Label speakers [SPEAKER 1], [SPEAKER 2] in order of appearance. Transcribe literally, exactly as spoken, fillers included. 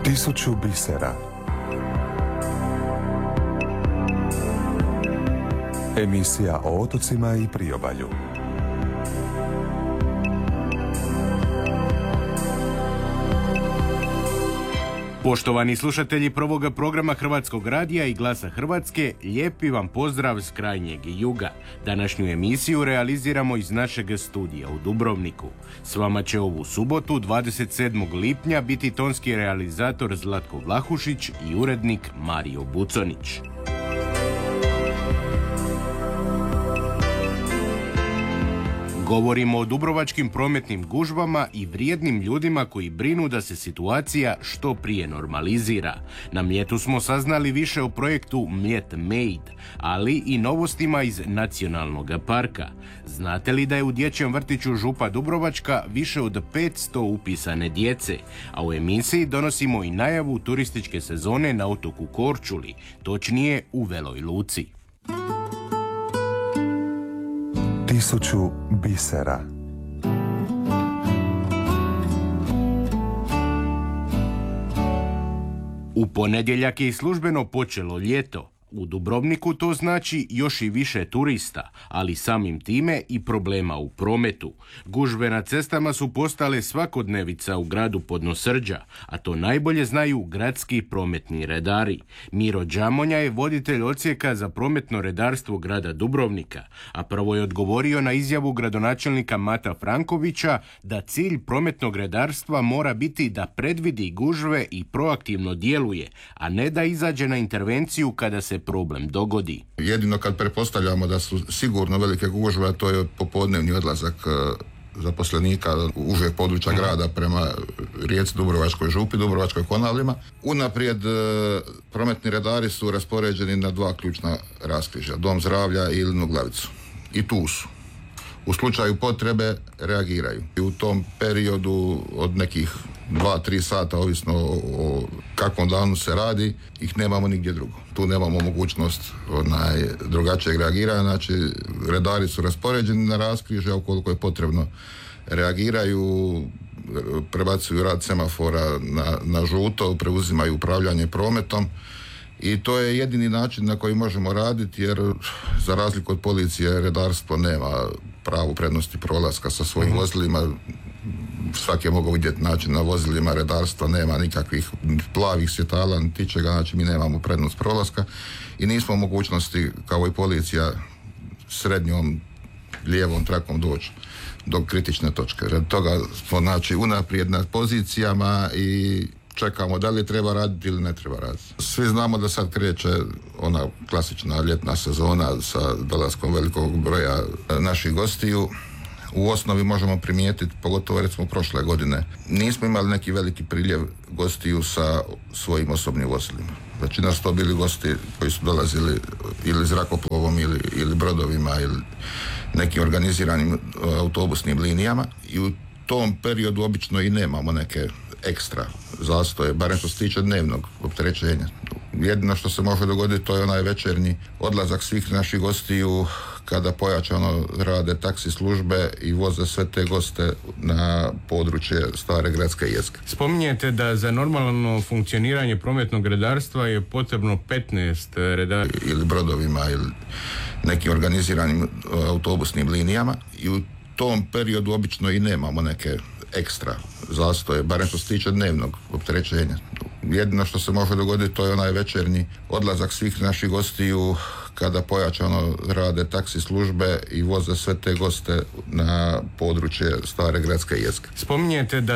[SPEAKER 1] Tisuću bisera. Emisija o otocima i priobalju.
[SPEAKER 2] Poštovani slušatelji prvoga programa Hrvatskog radija i Glasa Hrvatske, lijepi vam pozdrav s krajnjeg juga. Današnju emisiju realiziramo iz našeg studija u Dubrovniku. S vama će ovu subotu, dvadeset sedmog lipnja, biti tonski realizator Zlatko Vlahušić i urednik Mario Buconić. Govorimo o dubrovačkim prometnim gužvama i vrijednim ljudima koji brinu da se situacija što prije normalizira. Na Mljetu smo saznali više o projektu Mljet Made, ali i novostima iz Nacionalnog parka. Znate li da je u dječjem vrtiću Župa Dubrovačka više od petsto upisane djece, a u emisiji donosimo i najavu turističke sezone na otoku Korčuli, točnije u Veloj Luci.
[SPEAKER 1] Tisuću bisera.
[SPEAKER 2] U ponedjeljak je službeno počelo ljeto. U Dubrovniku to znači još i više turista, ali samim time i problema u prometu. Gužve na cestama su postale svakodnevica u gradu Podnosrđa, a to najbolje znaju gradski prometni redari. Miro Đamonja je voditelj odsjeka za prometno redarstvo grada Dubrovnika, a prvo je odgovorio na izjavu gradonačelnika Mata Frankovića da cilj prometnog redarstva mora biti da predvidi gužve i proaktivno djeluje, a ne da izađe na intervenciju kada se problem dogodi.
[SPEAKER 3] Jedino kad pretpostavljamo da su sigurno velike gužve, a to je popodnevni odlazak zaposlenika užeg područja grada prema rijeci Dubrovačkoj Župi, Dubrovačkoj Konavlima. Unaprijed prometni redari su raspoređeni na dva ključna raskrižja, Dom zdravlja i Ilinu Glavicu. I tu su. U slučaju potrebe reagiraju. I u tom periodu od nekih dva, tri sata, ovisno o, o kakvom danu se radi, ih nemamo nigdje drugo. Tu nemamo mogućnost onaj, drugačijeg reagiranja, znači redari su raspoređeni na raskrižja, ukoliko je potrebno reagiraju, prebacuju rad semafora na, na žuto, preuzimaju upravljanje prometom. I to je jedini način na koji možemo raditi, jer za razliku od policije redarstvo nema pravu prednosti prolaska sa svojim mm-hmm. vozilima. Svaki je mogao vidjeti način na vozilima, redarstva nema nikakvih plavih svjetala, niti čega, znači mi nemamo prednost prolaska i nismo u mogućnosti kao i policija srednjom, lijevom trakom doći do kritične točke. Red toga smo znači unaprijed na pozicijama i čekamo da li treba raditi ili ne treba raditi. Svi znamo da sad kreće ona klasična ljetna sezona sa dolaskom velikog broja naših gostiju. U osnovi možemo primijetiti, pogotovo recimo prošle godine, nismo imali neki veliki priljev gostiju sa svojim osobnim vozilima. Većina su to bili gosti koji su dolazili ili zrakoplovom ili, ili brodovima ili nekim organiziranim autobusnim linijama i u tom periodu obično i nemamo neke ekstra zastoje, barem što se tiče dnevnog opterećenja. Jedino što se može dogoditi to je onaj večernji odlazak svih naših gostiju kada pojačano rade taksi službe i voze sve te goste na područje stare gradske jezgre.
[SPEAKER 4] Spominjete da za normalno funkcioniranje prometnog redarstva je potrebno petnaest redara.
[SPEAKER 3] Ili brodovima ili nekim organiziranim autobusnim linijama i u tom periodu obično i nemamo neke ekstra zastoje, barem što se tiče dnevnog opterećenja. Jedino što se može dogoditi to je onaj večernji odlazak svih naših gostiju kada pojačano rade taksi službe i voze sve te goste na područje stare gradske jezgre.
[SPEAKER 4] Spominjete da